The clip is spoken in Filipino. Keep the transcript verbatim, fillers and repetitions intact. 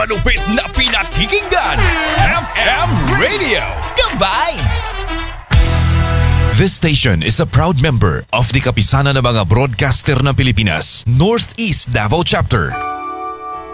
Malupit na pinakikinggan, F M Radio, ka-vibes! This station is a proud member of the Kapisanan ng mga Broadcaster ng Pilipinas, Northeast Davao Chapter.